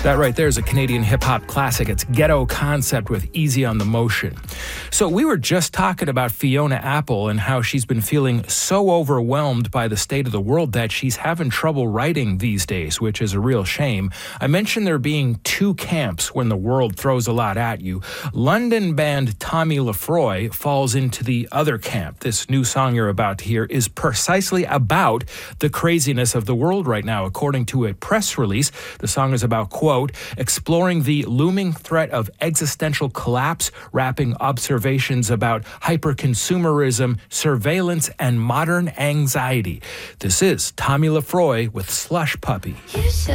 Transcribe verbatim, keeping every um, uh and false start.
That right there is a Canadian hip-hop classic. It's Ghetto Concept with Easy on the Motion. So we were just talking about Fiona Apple and how she's been feeling so overwhelmed by the state of the world that she's having trouble writing these days, which is a real shame. I mentioned there being two camps when the world throws a lot at you. London band Tommy Lefroy falls into the other camp. This new song you're about to hear is precisely about the craziness of the world right now. According to a press release, the song is about, quote, exploring the looming threat of existential collapse, wrapping observations about hyperconsumerism, surveillance, and modern anxiety. This is Tommy Lefroy with Slush Puppy. You said